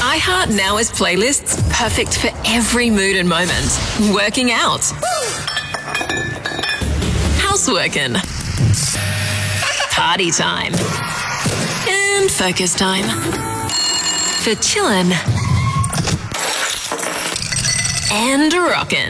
iHeart now has playlists perfect for every mood and moment. Working out. Houseworking. Party time. And focus time. For chillin'. And rockin'.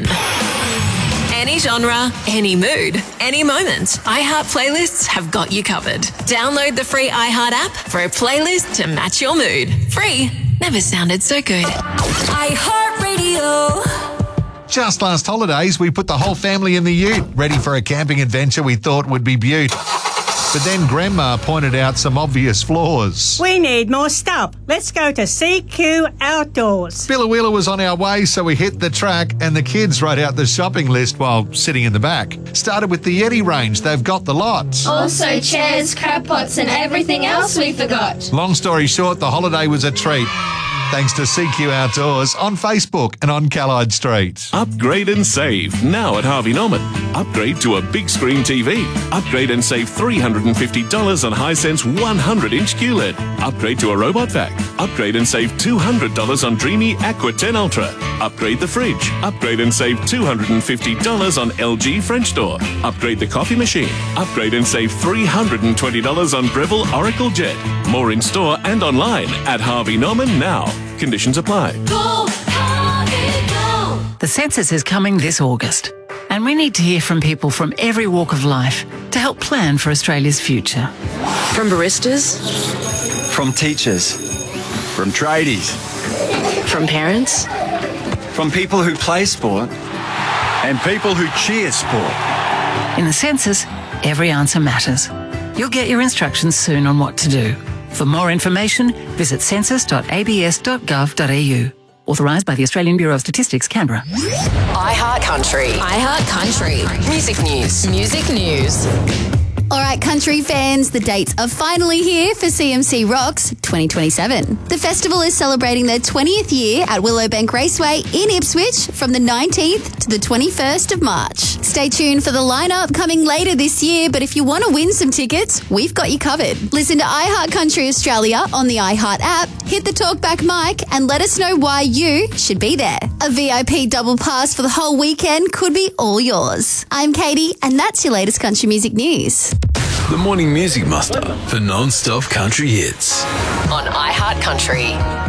Any genre, any mood, any moment. iHeart playlists have got you covered. Download the free iHeart app for a playlist to match your mood. Free never sounded so good. iHeart Radio. Just last holidays, we put the whole family in the ute, ready for a camping adventure we thought would be beaut. But then Grandma pointed out some obvious flaws. We need more stuff. Let's go to CQ Outdoors. Billawheeler was on our way, so we hit the track and the kids wrote out the shopping list while sitting in the back. Started with the Yeti range. They've got the lot. Also chairs, crab pots and everything else we forgot. Long story short, the holiday was a treat. Thanks to CQ Outdoors on Facebook and on Callide Street. Upgrade and save now at Harvey Norman. Upgrade to a big screen TV. Upgrade and save $350 on Hisense 100-inch QLED. Upgrade to a robot vac. Upgrade and save $200 on Dreamy Aqua 10 Ultra. Upgrade the fridge. Upgrade and save $250 on LG French door. Upgrade the coffee machine. Upgrade and save $320 on Breville Oracle Jet. More in store and online at Harvey Norman now. Conditions apply. Go, Harvey, go. The census is coming this August, and we need to hear from people from every walk of life to help plan for Australia's future. From baristas. From teachers. From tradies. From parents. From people who play sport. And people who cheer sport. In the census, every answer matters. You'll get your instructions soon on what to do. For more information, visit census.abs.gov.au. Authorised by the Australian Bureau of Statistics, Canberra. iHeart Country. iHeart Country. Music news. Music news. All right, country fans, the dates are finally here for CMC Rocks 2027. The festival is celebrating their 20th year at Willowbank Raceway in Ipswich from the 19th to the 21st of March. Stay tuned for the lineup coming later this year, but if you want to win some tickets, we've got you covered. Listen to iHeart Country Australia on the iHeart app, hit the talkback mic, and let us know why you should be there. A VIP double pass for the whole weekend could be all yours. I'm Katie, and that's your latest country music news. The Morning Music Muster for non-stop country hits. On iHeart Country.